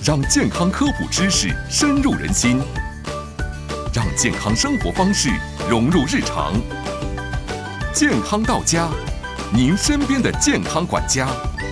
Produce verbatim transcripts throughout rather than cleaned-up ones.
让健康科普知识深入人心，让健康生活方式融入日常。健康到家，您身边的健康管家。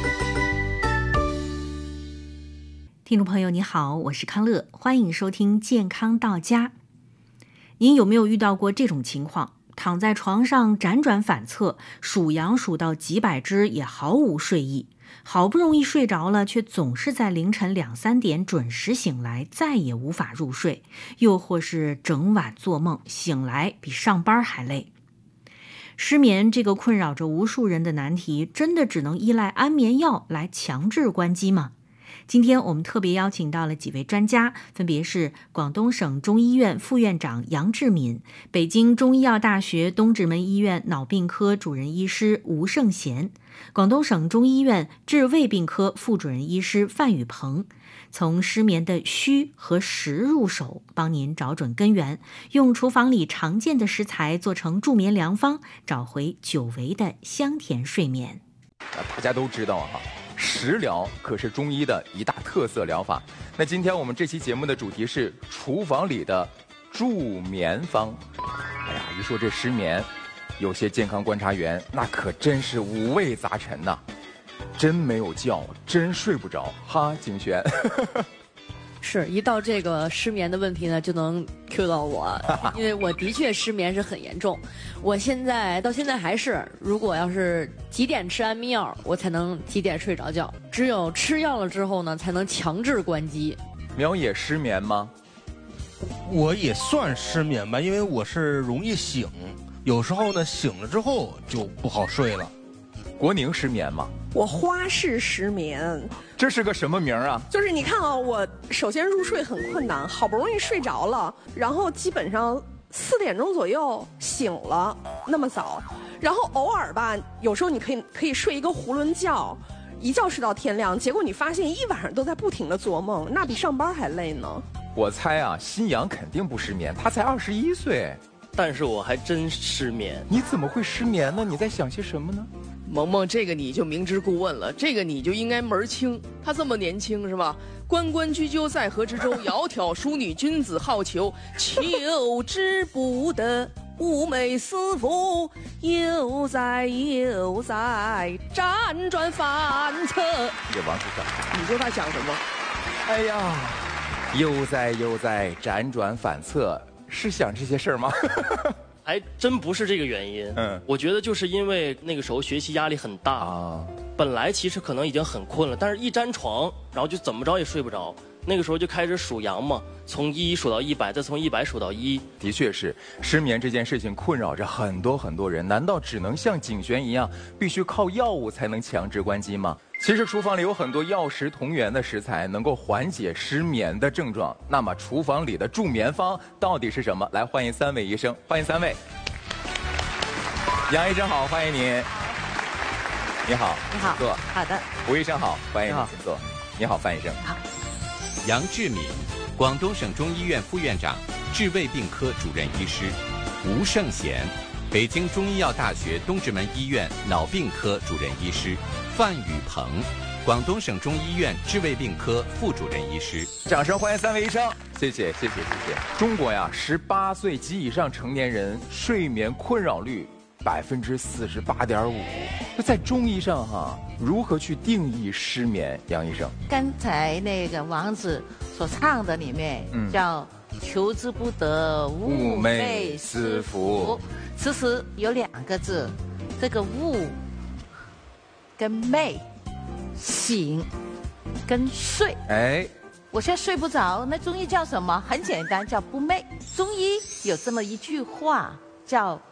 听众朋友你好，我是康乐，欢迎收听健康到家。您有没有遇到过这种情况？躺在床上辗转反侧，数羊数到几百只也毫无睡意，好不容易睡着了，却总是在凌晨两三点准时醒来，再也无法入睡，又或是整晚做梦，醒来比上班还累。失眠这个困扰着无数人的难题，真的只能依赖安眠药来强制关机吗？今天我们特别邀请到了几位专家，分别是广东省中医院副院长杨志敏、北京中医药大学东直门医院脑病科主任医师吴胜贤、广东省中医院治胃病科副主任医师范宇鹏，从失眠的虚和实入手，帮您找准根源，用厨房里常见的食材做成助眠良方，找回久违的香甜睡眠。 大家都知道哈、啊。食疗可是中医的一大特色疗法。那今天我们这期节目的主题是厨房里的助眠方。哎呀，一说这失眠，有些健康观察员那可真是五味杂陈呐、啊，真没有觉，真睡不着哈，景璇。 是一到这个失眠的问题呢，就能 Q 到我，因为我的确失眠是很严重。我现在到现在还是，如果要是几点吃安眠药，我才能几点睡着觉。只有吃药了之后呢，才能强制关机。 苗也失眠吗？ 我也算失眠吧，因为我是容易醒，有时候呢醒了之后就不好睡了。 国宁失眠吗？ 我花式失眠。 这是个什么名啊？ 就是你看啊，我首先入睡很困难，好不容易睡着了，然后基本上四点钟左右醒了，那么早，然后偶尔吧，有时候你可以可以睡一个囫囵觉，一觉睡到天亮，结果你发现一晚上都在不停的做梦，那比上班还累呢。 我猜啊，新阳肯定不失眠，他才二十一岁。 但是我还真失眠。 你怎么会失眠呢？你在想些什么呢？ 萌萌，这个你就明知故问了，这个你就应该门清。他这么年轻是吧？关关雎鸠，在河之洲，窈窕淑女，君子好逑，求之不得。寤寐思服，悠哉悠哉，辗转反侧。 这王师长， 你说他想什么？ 哎呀，悠哉悠哉，辗转反侧，是想这些事儿吗？ 还真不是这个原因。嗯，我觉得就是因为那个时候学习压力很大啊，本来其实可能已经很困了，但是一沾床，然后就怎么着也睡不着。那个时候就开始数羊嘛，从一数到一百，再从一百数到一。 的确是，失眠这件事情困扰着很多很多人。难道只能像景璇一样，必须靠药物才能强制关机吗？其实厨房里有很多药食同源的食材，能够缓解失眠的症状。那么厨房里的助眠方到底是什么？来，欢迎三位医生，欢迎三位。杨医生好，欢迎您。你好， 你好， 坐。 好的。 吴医生好，欢迎您请坐。你好，范医生。 好。 杨志敏，广东省中医院副院长、治胃病科主任医师；吴胜贤，北京中医药大学东直门医院脑病科主任医师；范宇鹏，广东省中医院治胃病科副主任医师。 掌声欢迎三位医生，谢谢谢谢谢谢。中国呀，十八岁及以上成年人睡眠困扰率百分之四十八点五。就在中医上哈，如何去定义失眠？杨医生， 刚才那个王子所唱的里面、嗯、叫求之不得，寤寐思服。其实有两个字，这个寤跟寐，醒跟睡。哎，我现在睡不着，那中医叫什么？很简单，叫不寐。中医有这么一句话，叫